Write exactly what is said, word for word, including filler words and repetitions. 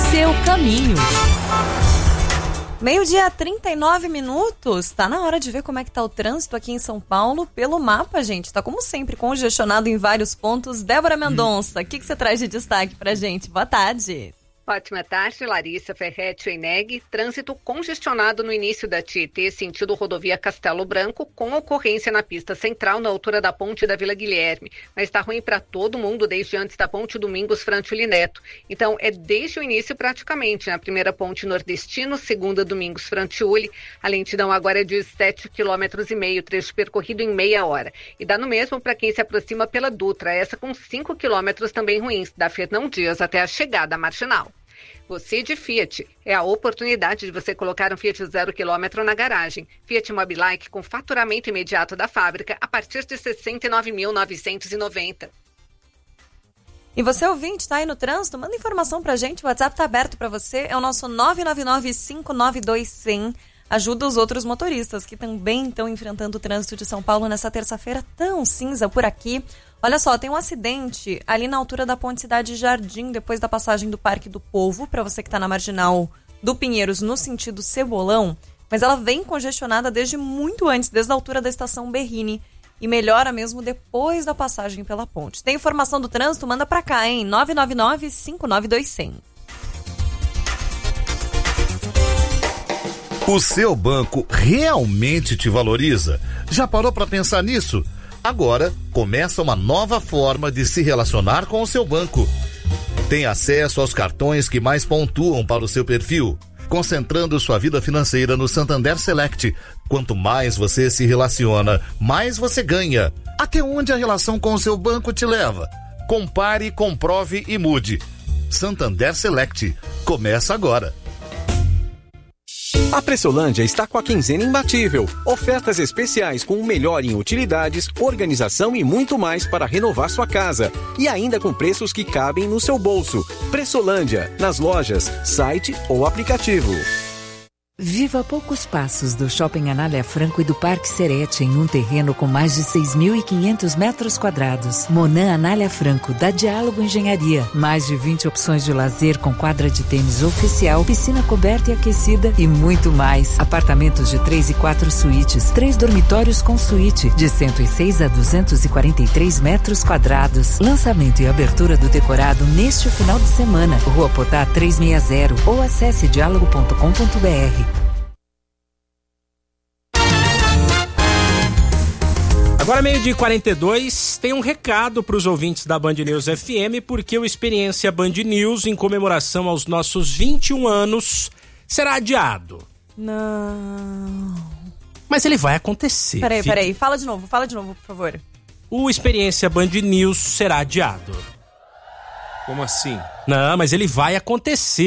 seu caminho. Meio-dia, trinta e nove minutos. Tá na hora de ver como é que tá o trânsito aqui em São Paulo pelo mapa, gente. Tá como sempre congestionado em vários pontos. Débora Mendonça, o hum. que, que você traz de destaque pra gente? Boa tarde. Ótima tarde, Larissa Ferretti Eneg. Trânsito congestionado no início da Tietê, sentido rodovia Castelo Branco, com ocorrência na pista central, na altura da ponte da Vila Guilherme. Mas está ruim para todo mundo desde antes da ponte Domingos Frantili Neto. Então, é desde o início praticamente, na primeira ponte nordestino, segunda Domingos Frantili. A lentidão agora é de sete vírgula cinco quilômetros, trecho percorrido em meia hora. E dá no mesmo para quem se aproxima pela Dutra, essa com cinco quilômetros também ruins, da Fernão Dias até a chegada à Marginal. Você de Fiat, é a oportunidade de você colocar um Fiat zero quilômetro na garagem. Fiat Mobilike com faturamento imediato da fábrica a partir de sessenta e nove mil novecentos e noventa. E você ouvinte, tá aí no trânsito? Manda informação pra gente, o WhatsApp tá aberto pra você, é o nosso nove nove nove, cinco nove dois, cem. Ajuda os outros motoristas que também estão enfrentando o trânsito de São Paulo nessa terça-feira tão cinza por aqui. Olha só, tem um acidente ali na altura da Ponte Cidade Jardim, depois da passagem do Parque do Povo, para você que está na Marginal do Pinheiros, no sentido Cebolão, mas ela vem congestionada desde muito antes, desde a altura da estação Berrini, e melhora mesmo depois da passagem pela ponte. Tem informação do trânsito? Manda para cá, hein? nove nove nove, cinco nove dois, cem. O seu banco realmente te valoriza? Já parou para pensar nisso? Agora começa uma nova forma de se relacionar com o seu banco. Tem acesso aos cartões que mais pontuam para o seu perfil, concentrando sua vida financeira no Santander Select. Quanto mais você se relaciona, mais você ganha. Até onde a relação com o seu banco te leva? Compare, comprove e mude. Santander Select. Começa agora. A Pressolândia está com a quinzena imbatível. Ofertas especiais com o melhor em utilidades, organização e muito mais para renovar sua casa. E ainda com preços que cabem no seu bolso. Pressolândia, nas lojas, site ou aplicativo. Viva a poucos passos do Shopping Anália Franco e do Parque Serete em um terreno com mais de seis mil e quinhentos metros quadrados. Monan Anália Franco, da Diálogo Engenharia. Mais de vinte opções de lazer com quadra de tênis oficial, piscina coberta e aquecida e muito mais. Apartamentos de três e quatro suítes, três dormitórios com suíte, de cento e seis a duzentos e quarenta e três metros quadrados. Lançamento e abertura do decorado neste final de semana. Rua Potá trezentos e sessenta ou acesse diálogo ponto com ponto br. Agora meio-dia e quarenta e dois, tem um recado para os ouvintes da Band News F M, porque o Experiência Band News, em comemoração aos nossos vinte e um anos, será adiado. Não... Mas ele vai acontecer. Peraí, Fique... peraí, fala de novo, fala de novo, por favor. O Experiência Band News será adiado. Como assim? Não, mas ele vai acontecer.